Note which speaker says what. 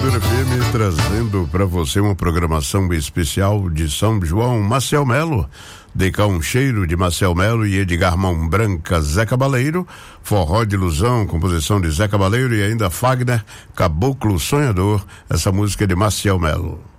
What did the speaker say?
Speaker 1: Educadora FM trazendo para você uma programação especial de São João. Marcel Melo, De Cá um Cheiro, de Marcel Melo e Edgar Mão Branca, Zé Cabaleiro, Forró de Ilusão, composição de Zé Cabaleiro, e ainda Fagner, Caboclo Sonhador, essa música é de Marcel Melo.